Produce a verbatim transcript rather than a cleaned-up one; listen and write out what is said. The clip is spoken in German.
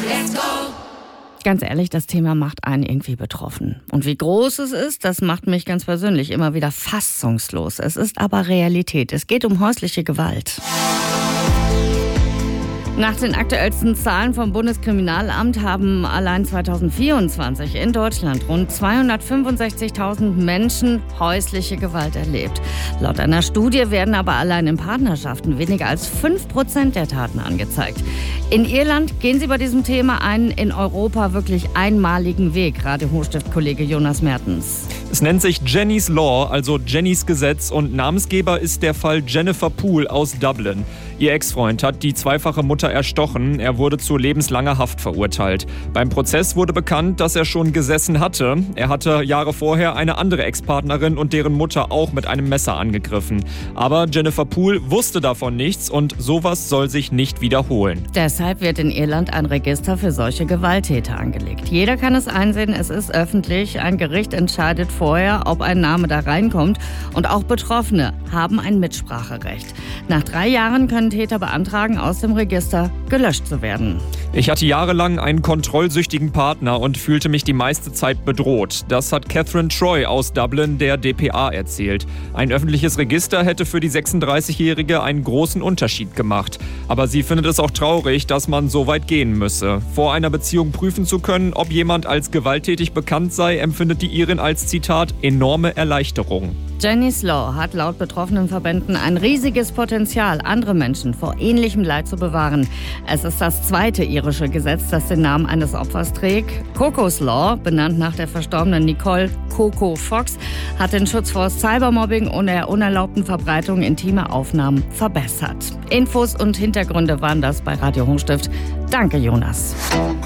Let's go! Ganz ehrlich, das Thema macht einen irgendwie betroffen. Und wie groß es ist, das macht mich ganz persönlich immer wieder fassungslos. Es ist aber Realität. Es geht um häusliche Gewalt. Nach den aktuellsten Zahlen vom Bundeskriminalamt haben allein zweitausendvierundzwanzig in Deutschland rund zweihundertfünfundsechzigtausend Menschen häusliche Gewalt erlebt. Laut einer Studie werden aber allein in Partnerschaften weniger als fünf Prozent der Taten angezeigt. In Irland gehen sie bei diesem Thema einen in Europa wirklich einmaligen Weg, Radio Hochstift-Kollege Jonas Mertens. Es nennt sich Jenny's Law, also Jennys Gesetz, und Namensgeber ist der Fall Jennifer Poole aus Dublin. Ihr Ex-Freund hat die zweifache Mutter erstochen. Er wurde zu lebenslanger Haft verurteilt. Beim Prozess wurde bekannt, dass er schon gesessen hatte. Er hatte Jahre vorher eine andere Ex-Partnerin und deren Mutter auch mit einem Messer angegriffen. Aber Jennifer Poole wusste davon nichts und sowas soll sich nicht wiederholen. Deshalb wird in Irland ein Register für solche Gewalttäter angelegt. Jeder kann es einsehen, es ist öffentlich. Ein Gericht entscheidet vorher, ob ein Name da reinkommt. Und auch Betroffene haben ein Mitspracherecht. Nach drei Jahren können Täter beantragen, aus dem Register gelöscht zu werden. Ich hatte jahrelang einen kontrollsüchtigen Partner und fühlte mich die meiste Zeit bedroht. Das hat Catherine Troy aus Dublin der D P A erzählt. Ein öffentliches Register hätte für die sechsunddreißigjährige einen großen Unterschied gemacht. Aber sie findet es auch traurig, dass man so weit gehen müsse. Vor einer Beziehung prüfen zu können, ob jemand als gewalttätig bekannt sei, empfindet die Irin als, Zitat, enorme Erleichterung. Jenny's Law hat laut betroffenen Verbänden ein riesiges Potenzial, andere Menschen vor ähnlichem Leid zu bewahren. Es ist das zweite irische Gesetz, das den Namen eines Opfers trägt. Coco's Law, benannt nach der verstorbenen Nicole Coco Fox, hat den Schutz vor Cybermobbing und der unerlaubten Verbreitung intimer Aufnahmen verbessert. Infos und Hintergründe waren das bei Radio Hochstift. Danke, Jonas.